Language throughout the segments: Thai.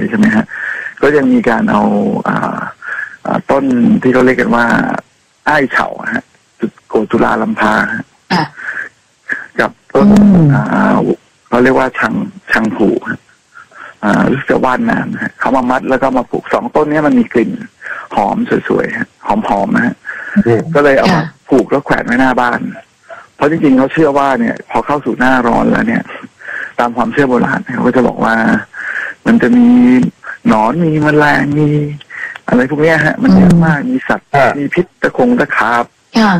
ใช่ไหมฮะก็ยังมีการเอาต้นที่เขาเรียกกันว่าอ้ายเฉาฮะโกจุฬาลัมพากับต้นเขาเรียกว่าชังผูรู้สึกว่านน้ำฮะเขามามัดแล้วก็มาปลูก2 ต้นนี้มันมีกลิ่นหอมสวยๆหอมๆนะฮะก็เลยเอามาปลูกแล้วแขวนไว้หน้าบ้านเพราะจริงๆเขาเชื่อว่าเนี่ยพอเข้าสู่หน้าร้อนแล้วเนี่ยตามความเชื่อโบราณเขาก็จะบอกว่ามันจะมีหนอนมีแมลงมีอะไรพวกนี้ฮะมันเยอะมากมีสัตว์มีพิษตะขาบ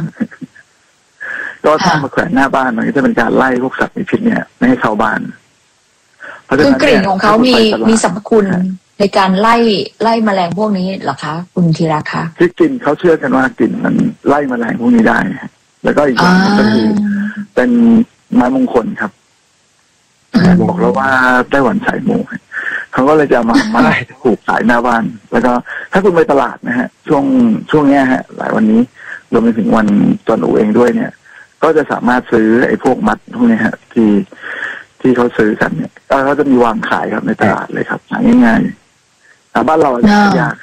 ก็ถ้ามาแขวนหน้าบ้านมันก็จะเป็นการไล่พวกสัตว์มีพิษเนี่ยไม่ให้เข้าบ้านคือกลิ่นของเขามีสรรพคุณในการไล่แมลงพวกนี้เหรอคะคุณธีระคะที่กลิ่นเขาเชื่อกันว่ากลิ่นมันไล่แมลงพวกนี้ได้แล้วก็อีกอย่างก็คือเป็นไม้มงคลครับบอกแล้วว่าไต้หวันสายมูเขาก็เลยจะมาปลูกขายหน้าบ้านแล้วก็ถ้าคุณไปตลาดนะฮะช่วงนี้ฮะหลายวันนี้รวมไปถึงวันตอนอูเองด้วยเนี่ยก็จะสามารถซื้อไอ้พวกมัดพวกนี้ฮะที่เขาซื้อกันเนี่ยเขาจะมีวางขายครับในตลาดเลยครับง่ายๆแต่บ้านเราจะยาก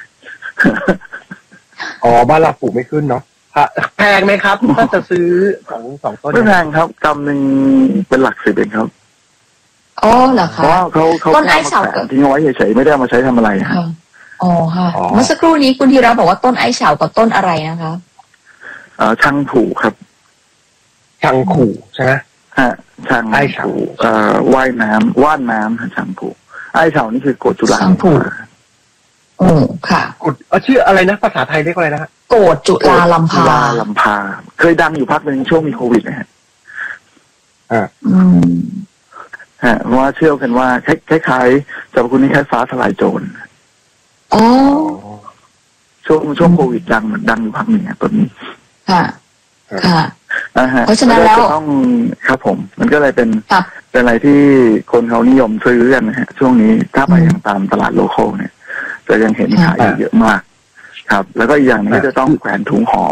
บ้านเราปลูกไม่ขึ้นเนาะแพงไหมครับถ้าจะซื้อสองต้นไม่แพงครับกำหนึ่งเป็นหลัก10เองครับเหรอคะเพราะเขาต้นไอ้เฉาทิ้งเอาไว้เฉยๆไม่ได้มาใช้ทำอะไรฮะค่ะเมื่อสักครู่นี้คุณธีระบอกว่าต้นไอ้เฉากับต้นอะไรนะคะชังผูครับชังผูใช่ไหมชังไอ้เฉาว่านน้ำชังผูไอ้เฉานี่คือโกจุฬาค่ะกดชื่ออะไรนะภาษาไทยเรียกอะไรนะโกจุฬาลัมพาเคยดังอยู่พักนึงช่วงมีโควิดนะฮะเพราะว่าเชื่อกันว่าคล้ายๆสรรพคุณนี้คล้ายฟ้าทลายโจรช่วงโควิดดังอยู่พักหนึ่งต้นนี้ค่ะเพราะฉะนั้นแล้วต้องครับผมมันก็เลยเป็นอะไรที่คนเขานิยมซื้อกันนะฮะช่วงนี้ถ้าไปยังตามตลาดโลคอลเนี่ยจะยังเห็นขายเยอะมากครับแล้วก็อีกอย่างนึงก็จะต้องแขวนถุงหอม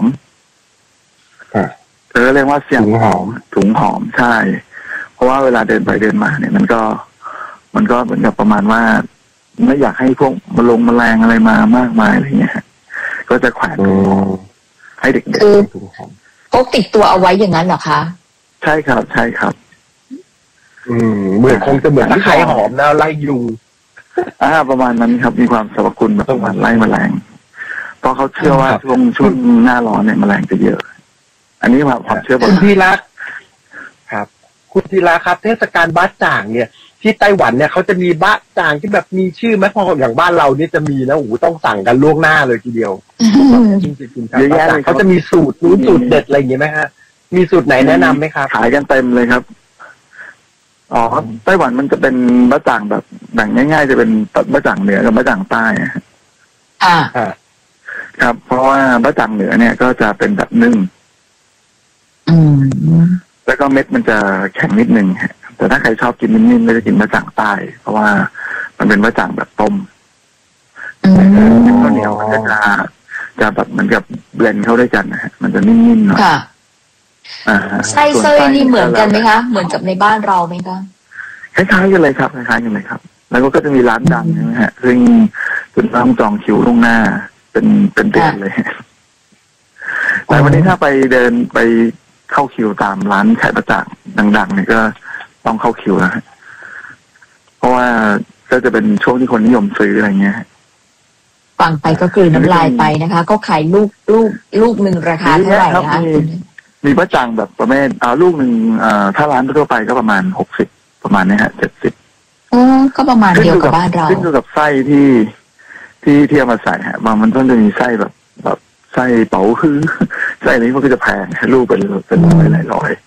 เรียกว่าเสียงถุงหอมใช่เพราะว่าเวลาเดินไปเดินมาเนี่ยมันก็เหมือนกับประมาณว่าไม่อยากให้พวกแมลงอะไรมามากมายอะไรเงี้ยก็จะแขวนถุงหอมให้เด็กๆถุงหอมพกติดตัวเอาไว้อย่างนั้นเหรอคะใช่ครับเหมือนคงจะเหมือนไข่หอมนะไล่ยุงประมาณนั้นครับมีความสรรพคุณแบบประมาณไล่แมลงเพราะเขาเชื่อว่าช่วงหน้าร้อนเนี่ยแมลงจะเยอะอันนี้ความเชื่อคุณธีระครับคุณธีระครับเทศกาลบ้าจ่างเนี่ยที่ไต้หวันเนี่ยเขาจะมีบ้าจ่างที่แบบมีชื่อไหมพออย่างบ้านเราเนี่ยจะมีนะต้องสั่งกันล่วงหน้าเลยทีเดียวจริงๆครับเขาจะมีสูตรสูตรเด็ดอะไรอย่างเงี้ยไหมฮะมีสูตรไหนแนะนำไหมครับขายกันเต็มเลยครับไต้หวันมันจะเป็นบ้าจ่างแบบแบ่งง่ายๆจะเป็นบ้าจ่างเหนือกับบ้าจ่างใต้ครับเพราะว่าบ้าจ่างเหนือเนี่ยก็จะเป็นแบบนึ่งแล้วก็เม็ดมันจะแข็งนิดนึงแต่ถ้าใครชอบกินนิ่มๆก็จะกินบ้าจ่างใต้เพราะว่ามันเป็นบ้าจ่างแบบต้มข้าวเหนียวมันก็จะแบบเหมือนกับเบลนด์เข้าด้วยกันนะฮะมันจะนิ่มๆหน่อยไส้เส้ยนี่เหมือนกันไหมคะเหมือนกับในบ้านเราไหมคะคล้ายๆกันเลยครับคล้ายๆกันเลยครับแล้วก็จะมีร้านดังนะฮะซึ่งคุณต้องจองคิวล่วงหน้าเป็นเดือนเลยแต่วันนี้ถ้าไปเดินไปเข้าคิวตามร้านขายประจักษ์ดังๆเนี่ยก็ต้องเข้าคิวนะเพราะว่าก็จะเป็นช่วงที่คนนิยมซื้ออะไรเงี้ยฟังไปก็กลืนน้ำลายไปนะคะก็ขายลูกหนึ่งราคาเท่าไหร่คะมีประจังแบบประมาณลูกหนึ่งถ้าร้านทั่วไปก็ประมาณ60ประมาณนี้ฮะ70 ก็ประมาณเดียวกับบ้านเราขึ้นอยู่กับไส้ที่เอามาใส่ฮะบางมันต้องจะมีไส้แบบไส้เป๋าคือไส้นี้มันก็จะแพงลูกเป็นหลายร้อย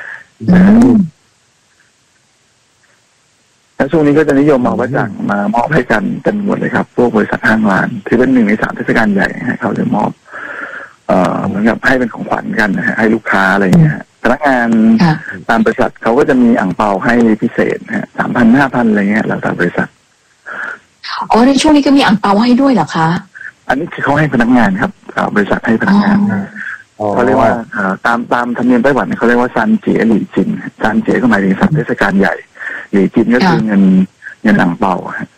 แล้วช่วงนี้ก็จะนิยมเอาประจังมามอบให้กันเป็นหมดเลยครับพวกบริษัทห้างร้านที่เป็น1 ใน 3เทศกาลใหญ่ให้เขาจะมอบเหมือนกับให้เป็นของขวัญกันนะฮะให้ลูกค้าอะไรอย่างเงี้ยพนักงานตามบริษัทเขาก็จะมีอั่งเปาให้พิเศษฮะ3,000 5,000อะไรเงี้ยแล้วแต่บริษัทในช่วงนี้ก็มีอั่งเปาให้ด้วยเหรอคะอันนี้คือเขาให้พนักงานครับบริษัทให้พนักงานเขาเรียกว่าตามธรรมเนียมไต้หวันเขาเรียกว่าซันเจี๋ยหลี่จินซันเจี๋ยก็หมายถึงเทศกาลใหญ่หลี่จินก็คือเงินอั่งเปาฮะ